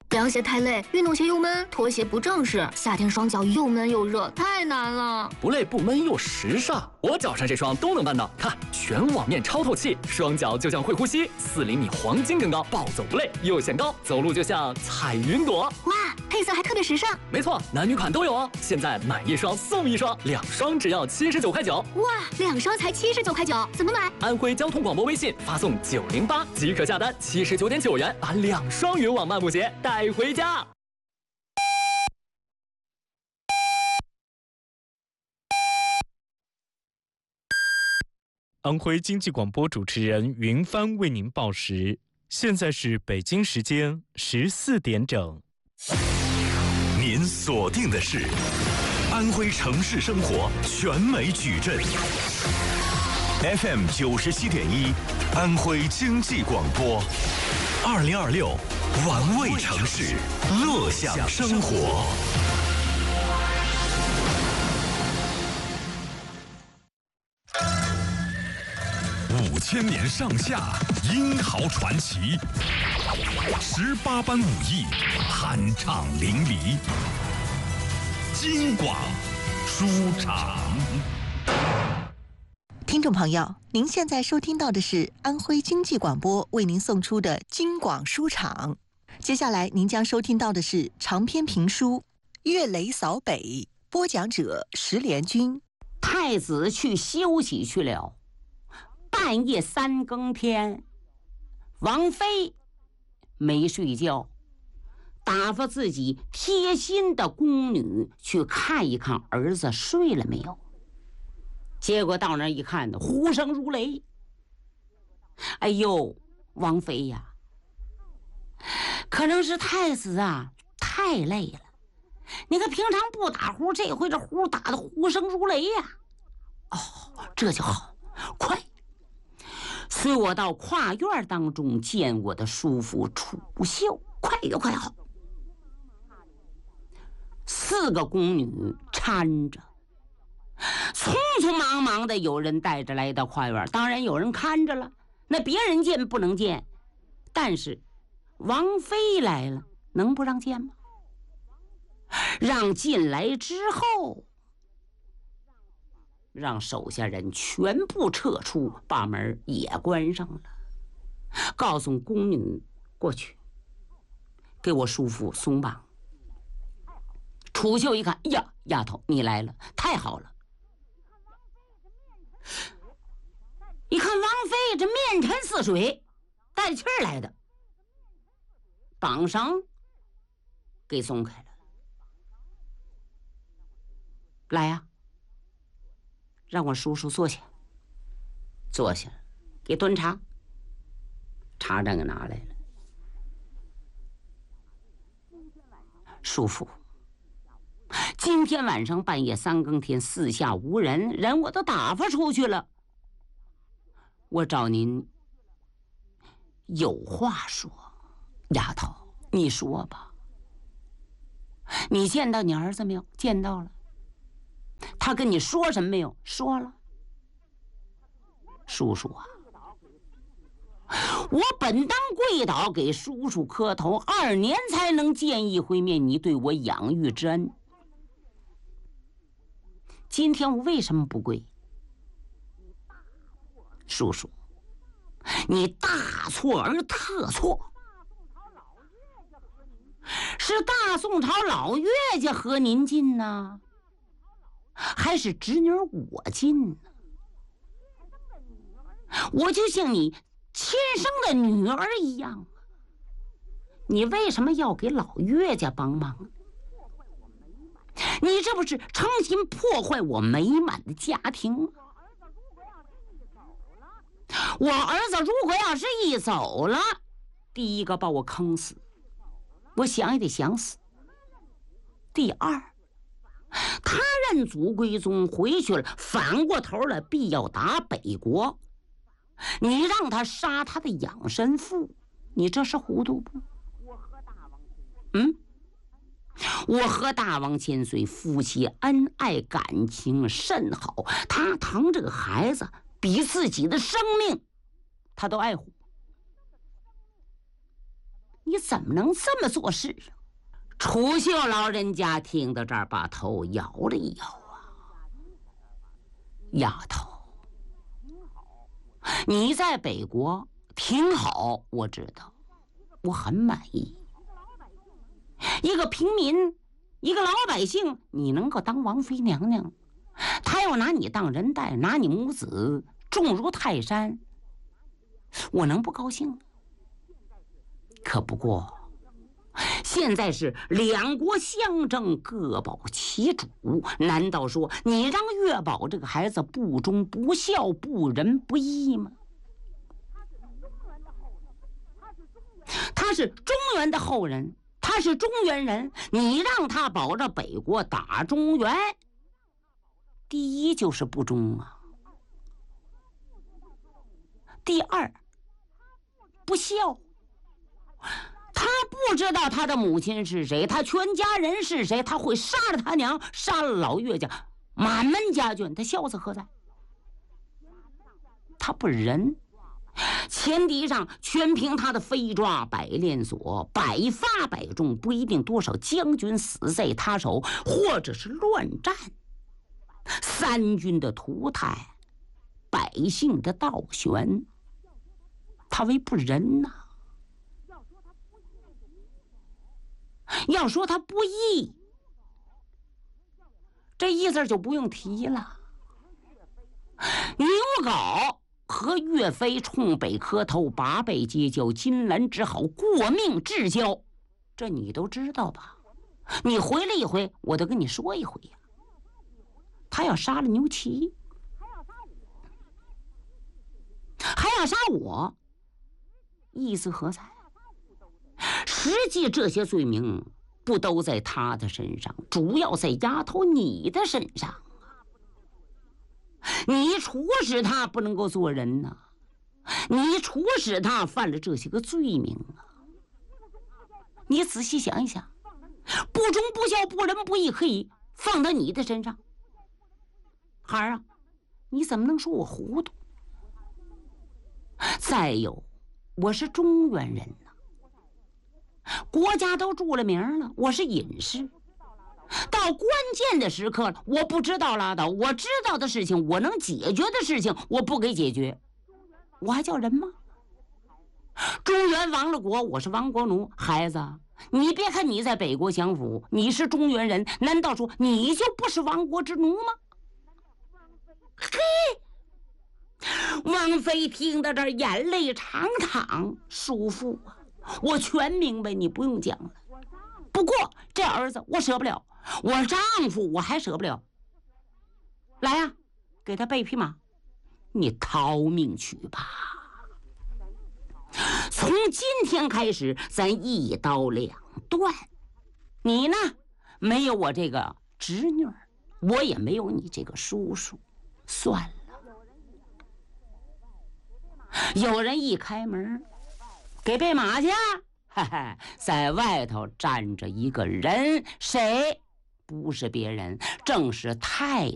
凉鞋太累，运动鞋又闷，拖鞋不正式，夏天双脚又闷又热，太难了。 不累不闷又时尚，我脚上这双都能办到。看，全网面超透气，双脚就像会呼吸，4厘米黄金更高，暴走不累又显高，走路就像踩云朵。 哇，配色还特别时尚。 没错，男女款都有哦。现在买1双送1双，2双只要79块9。 哇，2双才79块9，怎么买？ 安徽交通广播微信发送908即可下单，79.9元把2双云网漫步鞋带回家。 安徽经济广播主持人云帆为您报时，现在是北京时间14点整。 您锁定的是安徽城市生活全美矩阵 FM 97.1，安徽经济广播，2026玩味城市，乐享生活。5000年上下，英豪传奇，18般武艺，酣畅淋漓。京广书场。 听众朋友，您现在收听到的是安徽经济广播为您送出的京广书场。接下来您将收听到的是长篇评书《岳雷扫北》，播讲者石连军。 太子去休息去了，半夜3更天，王妃没睡觉，打发自己贴心的宫女去看一看儿子睡了没有。结果到那儿一看，呼声如雷。哎呦，王妃呀，可能是太子啊太累了，你看平常不打呼，这回这呼打的呼声如雷呀。哦，这就好，快随我到跨院当中见我的叔父楚秀，快有快好。4个宫女搀着，匆匆忙忙的，有人带着来到跨院，当然有人看着了，那别人见不能见，但是王妃来了，能不让见吗？让进来之后，让手下人全部撤出，把门也关上了，告诉宫女过去给我叔父松绑。楚秀一看，呀，丫头你来了，太好了。一看王妃这面沉似水，带气儿来的，绑绳给松开了。来呀，让我叔叔坐下。坐下，给端茶，茶盏给拿来了。叔父，今天晚上半夜3更天，四下无人，人我都打发出去了，我找您有话说。丫头，你说吧。你见到你儿子没有？见到了。他跟你说什么没有？说了。叔叔啊，我本当跪倒给叔叔磕头，2年才能见一回面，你对我养育之恩。今天我为什么不跪？叔叔，你大错而特错，是大宋朝老岳家和您近呢，还是侄女我近呢？我就像你亲生的女儿一样，你为什么要给老岳家帮忙？你这不是诚心破坏我美满的家庭吗？我儿子如果要是一走了，第一个把我坑死，我想也得想死。第二，他认祖归宗回去了，反过头来必要打北国，你让他杀他的养身父，你这是糊涂不？我和大王千岁夫妻恩爱，感情甚好，他疼这个孩子比自己的生命他都爱护。你怎怎么能这么做事啊？楚秀老人家听到这儿，把头摇了一摇啊。丫头，你在北国挺好，我知道，我很满意。一个平民，一个老百姓，你能够当王妃娘娘，他要拿你当人待，拿你母子重如泰山，我能不高兴？可不过现在是两国相争，各保其主，难道说你让月宝这个孩子不忠不孝，不仁不义吗？他是中原的后人，他是中原人，你让他保着北国打中原，第一就是不忠啊，第二不孝。他不知道他的母亲是谁，他全家人是谁，他会杀了他娘，杀了老岳家，满门家眷，他孝子何在？他不仁，前敌上全凭他的飞抓百链锁，百发百中，不一定多少将军死在他手，或者是乱战，三军的屠汰，百姓的倒悬，他为不仁呐。要说他不义，这一字就不用提了。牛皋和岳飞冲北磕头，八拜结交，金兰之好，过命至交，这你都知道吧？你回来一回，我都跟你说一回呀。他要杀了牛骑，还要杀我，意思何在？实际这些罪名不都在他的身上，主要在丫头你的身上啊！你处使他不能够做人呐，你处使他犯了这些个罪名啊！你仔细想一想，不忠不孝不仁不义可以放到你的身上，孩儿啊，你怎么能说我糊涂？再有，我是中原人呐，国家都注了名了，我是隐士，到关键的时刻了，我不知道拉倒，我知道的事情，我能解决的事情，我不给解决，我还叫人吗？中原亡了国，我是亡国奴。孩子，你别看你在北国享福，你是中原人，难道说你就不是亡国之奴吗？嘿，王妃听到这儿，眼泪长淌，叔父啊，我全明白，你不用讲了。不过这儿子我舍不了，我丈夫我还舍不了。来呀，给他备匹马，你逃命去吧。从今天开始，咱一刀两断。你呢，没有我这个侄女儿，我也没有你这个叔叔，算了。有人一开门，给备马去，哈哈，在外头站着一个人，谁？不是别人，正是太